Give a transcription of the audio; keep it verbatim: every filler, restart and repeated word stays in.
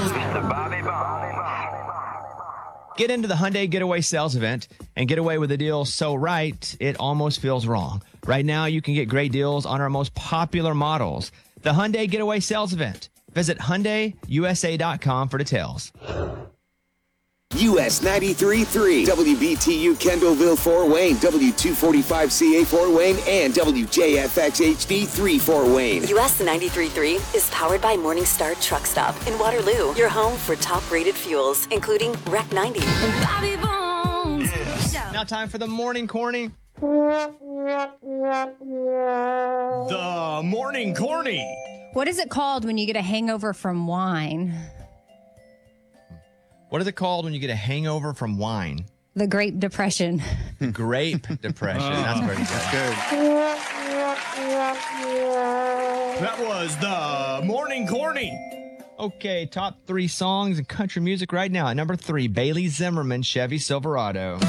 Get into the Hyundai Getaway Sales Event and get away with a deal so right, it almost feels wrong. Right now, you can get great deals on our most popular models. The Hyundai Getaway Sales Event. Visit Hyundai U S A dot com for details. U S ninety-three point three, W B T U Kendallville, Fort Wayne, W two forty-five C A Fort Wayne, and W J F X H D three Fort Wayne. U S ninety-three point three is powered by Morningstar Truck Stop in Waterloo, your home for top-rated fuels, including R E C ninety. Yeah. Now time for the morning corny. The morning corny. What is it called when you get a hangover from wine? What is it called when you get a hangover from wine? The Great Depression. Grape depression. Oh, That's pretty good. good. That was the morning corny. Okay, top three songs in country music right now. At number three, Bailey Zimmerman, Chevy Silverado.